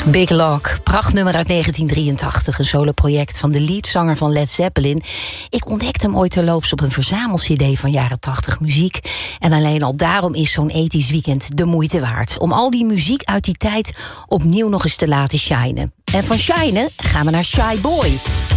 Big Lock, prachtnummer uit 1983. Een soloproject van de leadzanger van Led Zeppelin. Ik ontdekte hem ooit terloops op een verzamel-cd van jaren 80 muziek. En alleen al daarom is zo'n ethisch weekend de moeite waard. Om al die muziek uit die tijd opnieuw nog eens te laten shinen. En van shinen gaan we naar Shy Boy.